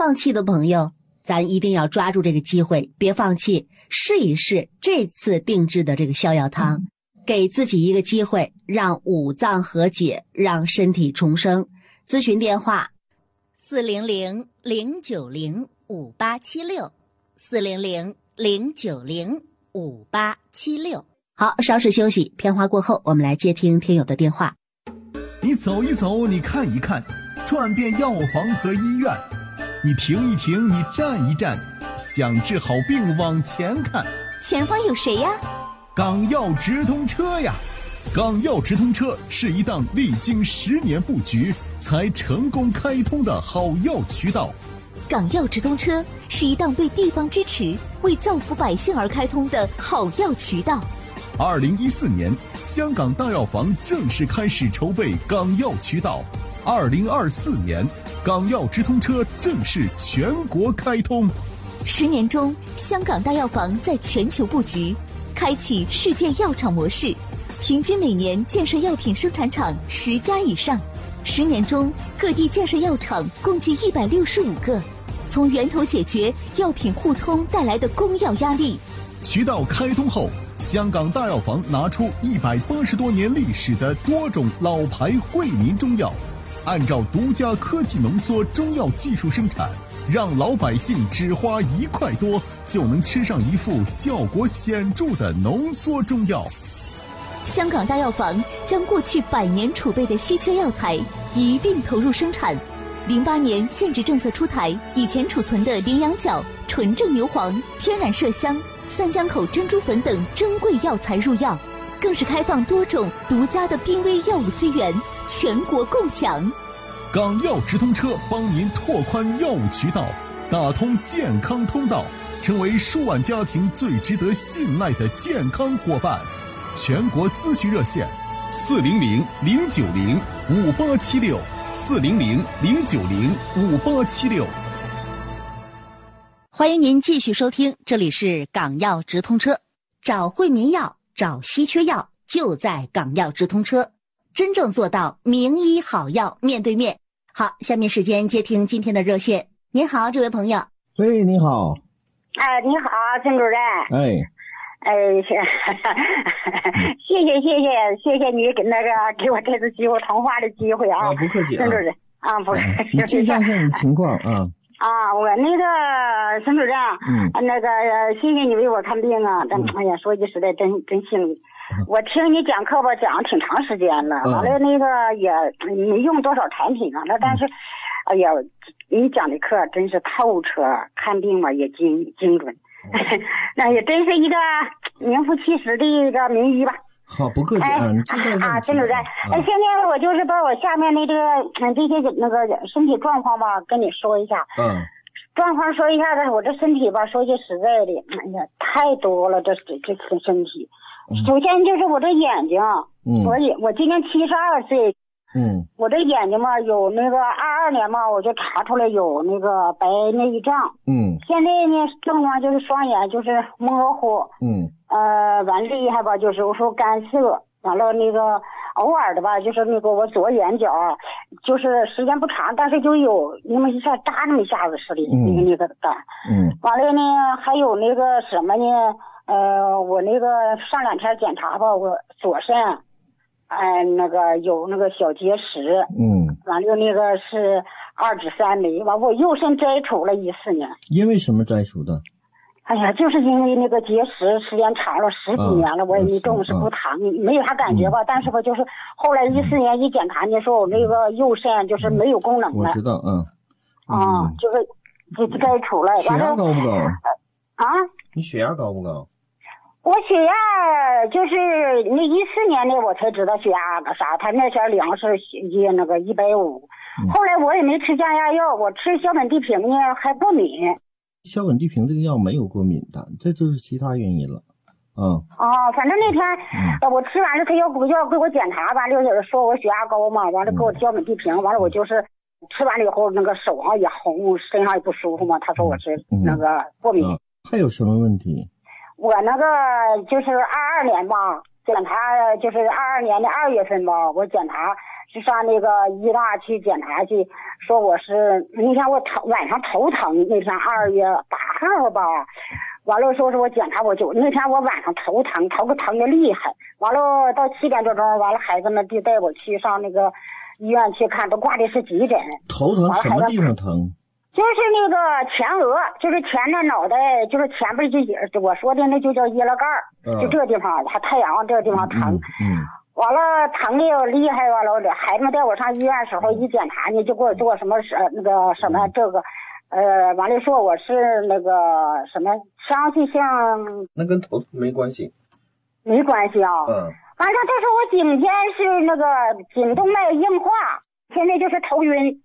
放弃的朋友，咱一定要抓住这个机会，别放弃，试一试这次定制的这个逍遥汤，给自己一个机会，让五脏和解，让身体重生。咨询电话400-090-5876，400-090-5876。好，稍事休息，片花过后，我们来接听听友的电话。 你走一走，你看一看，转遍药房和医院，你停一停，你站一站，想治好病往前看。 前方有谁呀？ 港药直通车呀！港药直通车是一档历经10年布局才成功开通的好药渠道。 港药直通车是一档为地方支持、为造福百姓而开通的好药渠道。 2014年，香港大药房正式开始筹备港药渠道。2024年，港药直通车正式全国开通。 10年中，香港大药房在全球布局，开启世界药厂模式，平均每年建设药品生产厂10家以上。10年中，各地建设药厂共计165个，从源头解决药品互通带来的供药压力。 渠道开通后，香港大药房拿出180多年历史的多种老牌惠民中药，按照独家科技浓缩中药技术生产，让老百姓只花1块多就能吃上一副效果显著的浓缩中药。 香港大药房将过去100年储备的稀缺药材一并投入生产。08年限制政策出台，以前储存的羚羊角、纯正牛黄、天然麝香、三江口珍珠粉等珍贵药材入药，更是开放多种独家的濒危药物资源，全国共享。 港药直通车帮您拓宽药物渠道，打通健康通道，成为数万家庭最值得信赖的健康伙伴。全国咨询热线400-090-5876，400-090-5876。 欢迎您继续收听，这里是港药直通车，找惠民药，找稀缺药，就在港药直通车，真正做到名医好药面对面。好，下面时间接听今天的热线。您好，这位朋友。 喂，你好。 你好，陈主任。谢谢你给我这次机会通话的机会啊！ 不客气啊， 陈主任啊，不是， 你介绍一下你的情况啊。 我陈主任，谢谢你为我看病啊！哎呀，说句实在，真幸运。我听你讲课吧，讲了挺长时间了，完了也没用多少产品啊，但是，哎呀，你讲的课真是透彻，看病嘛也精准。那也真是一个名副其实的一个名医吧。 好，不客气啊，你知道陈主任。现在我就是把我下面这些身体状况吧跟你说一下。状况说一下子，我这身体吧，说句实在的，哎呀，太多了，这身体。首先就是我这眼睛，我今年72岁。我这眼睛嘛，有22年嘛，我就查出来有白内障。现在呢，症状就是双眼就是模糊。完厉害吧，就是有时候干涩，完了偶尔的吧，就是我左眼角，就是时间不长，但是就有那么一下扎那么一下子似的，干。完了呢，还有什么呢？我上2天检查吧，我左肾。有小结石，完了是2指3枚，完我右肾摘除了14年。 因为什么摘除的？ 哎呀，就是因为结石时间长了10几年了，我也没重视，不疼，没有啥感觉吧。但是吧，就是后来14年一检查呢，说我右肾就是没有功能了。 我知道， 就摘除了。 血压高不高？你血压高不高？ 我血压就是14年的我才知道血压啥，他那前量是150，后来我也没吃降压药，我吃硝苯地平呢还过敏。 硝苯地平这个药没有过敏的，这就是其他原因了。 反正那天我吃完了，他要给我检查，完了说我血压高嘛，完了给我硝苯地平，完了我就是吃完了以后手上也红，身上也不舒服嘛，他说我是过敏。 还有什么问题？ 我就是22年吧，检查就是22年的2月份吧，我检查是上那个医大去检查去，说我是那天我晚上头疼，那天2月8号吧，完了说是我检查我就那天我晚上头疼的厉害，完了到7点多钟，完了孩子们就带我去上那个医院去看，都挂的是急诊。 头疼什么地方疼？ 就是那个前额，就是前的脑袋，就是前边就我说的那就叫腋拉盖就这个地方，还太阳这个地方疼。完了疼的又厉害，完了孩子们带我上医院的时候一检查呢，就给我做什么那个什么这个，完了说我是那个什么腔隙性。 那跟头疼没关系。 没关系啊。完了，但是我颈肩是那个颈动脉硬化，现在就是头晕。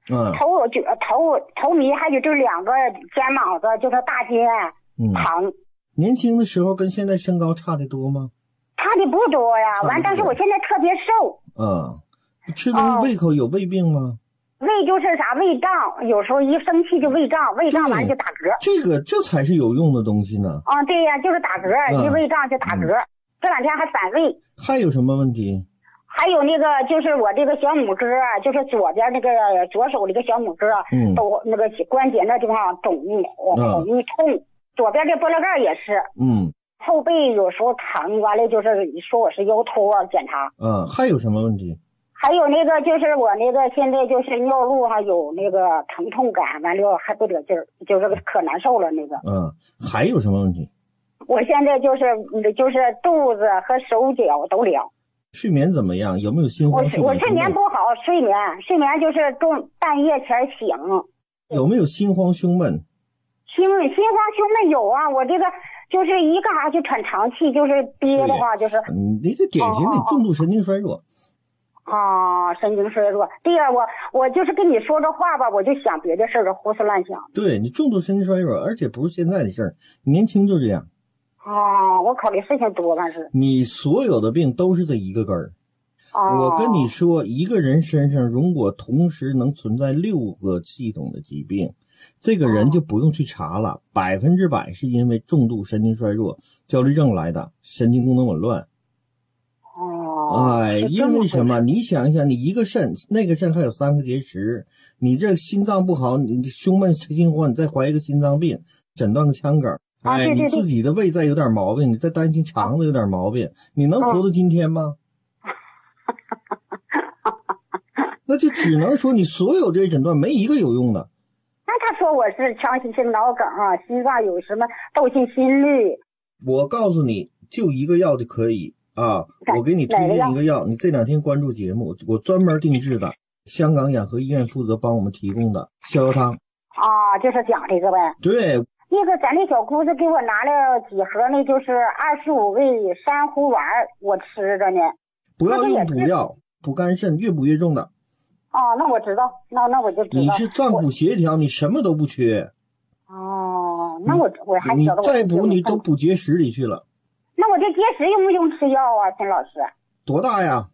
头迷，还有这2个肩膀子，就是大肩疼。 年轻的时候跟现在身高差的多吗？ 差的不多呀。完，但是我现在特别瘦。 吃东西胃口有胃病吗？ 胃就是啥胃胀，有时候一生气就胃胀，胃胀完就打嗝。 这才是有用的东西呢。 对呀，就是打嗝，一胃胀就打嗝。这2天还反胃。 还有什么问题？ 还有那个就是我这个小拇哥，就是左边那个左手那个小拇哥，都那个关节那地方肿痛，左边这拨拉盖也是，后背有时候疼，完了就是说我是腰托检查。 还有什么问题？ 还有那个就是我那个现在就是尿路上有那个疼痛感，完了还不得劲儿，就是可难受了那个。 还有什么问题？ 我现在就是肚子和手脚都凉。 睡眠怎么样？有没有心慌？ 我睡眠不好，睡眠就是半夜前醒。 有没有心慌胸闷？ 心慌胸闷有啊，我这个就是一干啥就喘长气，就是憋的话就是。 你这典型的重度神经衰弱。 神经衰弱。对呀，我就是跟你说这话吧，我就想别的事儿，胡思乱想。 对，你重度神经衰弱，而且不是现在的事儿，年轻就这样。 我考虑事情多，但是你所有的病都是这一个根儿。我跟你说，一个人身上如果同时能存在6个系统的疾病，这个人就不用去查了，100%是因为重度神经衰弱、焦虑症来的，神经功能紊乱。因为什么？你想一想，你一个肾，那个肾还有3个结石，你这心脏不好，你胸闷心慌，你再怀一个心脏病，诊断个腔梗。你自己的胃再有点毛病，你再担心肠子有点毛病，你能活到今天吗？那就只能说你所有这些诊断没一个有用的。 那他说我是腔隙性脑梗心脏有什么窦性心律。 我告诉你，就一个药就可以我给你推荐一个药，你这2天关注节目，我专门定制的，香港养和医院负责帮我们提供的逍遥汤。 就是讲这个呗。 对。 那个咱那小姑子给我拿了几盒，那就是25味珊瑚丸，我吃着呢。 不要用补药，补肝肾，越补越重的。 那我知道，那我就知道。 你是脏腑协调，你什么都不缺。 那我还你再补你都补结石里去了。 那我这结石用不用吃药啊，秦老师？ 多大呀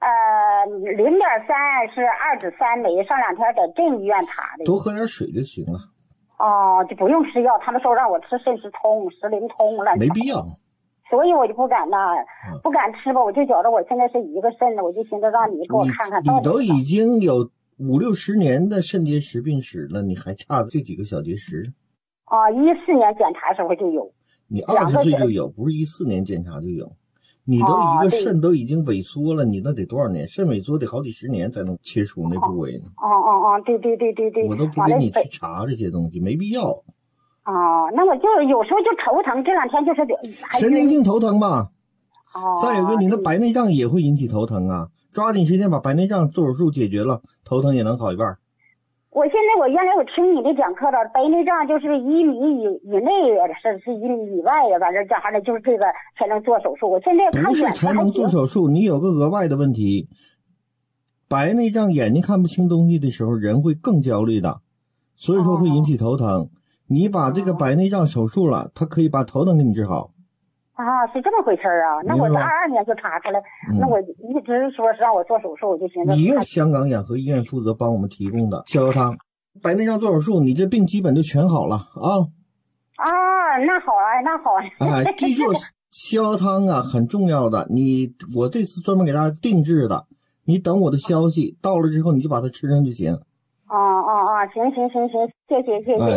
？0.3是2.3枚，上2天在镇医院查的。 多喝点水就行了。 就不用吃药，他们说让我吃肾石通、石灵通了。 没必要。 所以我就不敢不敢吃吧，我就觉得我现在是一个肾的，我就寻思让你给我看看。 你都已经有50-60年的肾结石病史了，你还差这几个小结石 ？14年检查时候就有。 你20岁就有，不是14年检查就有。你都一个肾都已经萎缩了，你那得多少年？肾萎缩得好几十年才能切除那部位呢。 对。 我都不给你去查这些东西，没必要。 那我就有时候就头疼，这2天就是神经性头疼嘛。再有个你的白内障也会引起头疼抓紧时间把白内障做手术解决了，头疼也能好一半。 我原来我听你的讲课了，白内障就是1米以内是1米以外反正这还的就是这个才能做手术。我现在不是才能做手术，你有个额外的问题，白内障眼睛看不清东西的时候，人会更焦虑的，所以说会引起头疼。你把这个白内障手术了，它可以把头疼给你治好。 是这么回事那我22年就查出来，那我一直说是让我做手术，我就寻思。 你用香港养和医院负责帮我们提供的逍遥汤，白内障做手术，你这病基本就全好了那好记住逍遥汤很重要的，我这次专门给大家定制的， 你等我的消息到了之后，你就把它吃上就行。 行，谢谢。